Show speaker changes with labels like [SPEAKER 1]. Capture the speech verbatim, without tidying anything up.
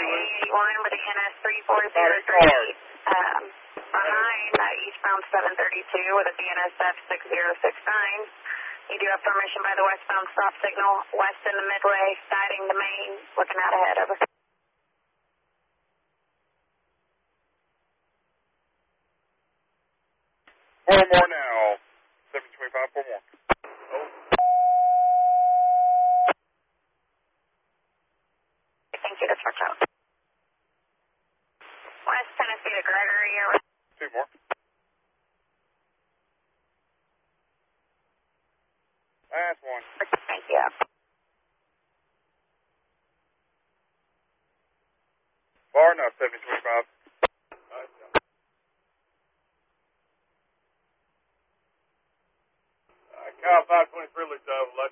[SPEAKER 1] eighty-one with a N S three four zero three. Um, behind uh, eastbound seven thirty-two with a B N S F six zero six nine. You do have permission by the westbound stop signal, west in the midway, siding the main, looking out ahead, over.
[SPEAKER 2] Four more now. seven twenty-five, four more. Oh.
[SPEAKER 1] Thank you, that's watch out. West Tennessee to Gregory, over.
[SPEAKER 2] Two more. Last one.
[SPEAKER 1] Thank you.
[SPEAKER 2] Far enough, seventy twenty-five. Uh, Cal five twenty-three looks over.